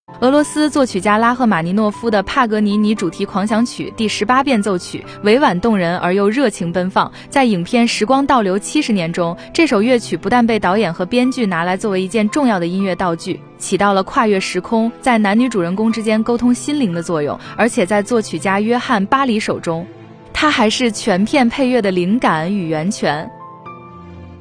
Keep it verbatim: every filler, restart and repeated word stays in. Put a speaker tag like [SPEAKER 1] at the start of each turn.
[SPEAKER 1] 俄罗斯作曲家拉赫玛尼诺夫的帕格尼尼主题狂想曲第十八变奏曲委婉动人而又热情奔放，在影片《时光倒流七十年》中，这首乐曲不但被导演和编剧拿来作为一件重要的音乐道具，起到了跨越时空，在男女主人公之间沟通心灵的作用，而且在作曲家约翰巴里手中，它还是全片配乐的灵感与源泉。